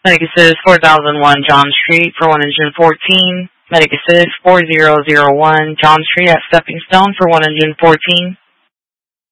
Medic Assist 4001 John Street for 114. Medic Assist 4001 John Street at Stepping Stone for 114.